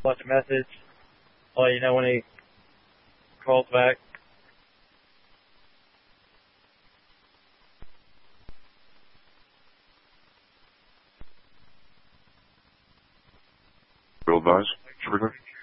left a message. I'll let you know when he calls back. Will advise.